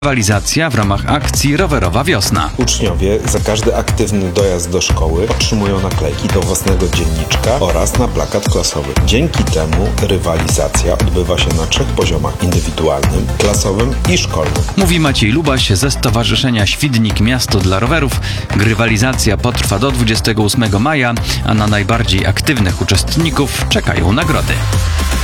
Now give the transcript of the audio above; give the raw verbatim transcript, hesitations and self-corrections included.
Rywalizacja w ramach akcji Rowerowa Wiosna. Uczniowie za każdy aktywny dojazd do szkoły otrzymują naklejki do własnego dzienniczka oraz na plakat klasowy. Dzięki temu rywalizacja odbywa się na trzech poziomach: indywidualnym, klasowym i szkolnym. Mówi Maciej Lubaś ze Stowarzyszenia Świdnik Miasto dla Rowerów. Rywalizacja potrwa do dwudziestego ósmego maja, a na najbardziej aktywnych uczestników czekają nagrody.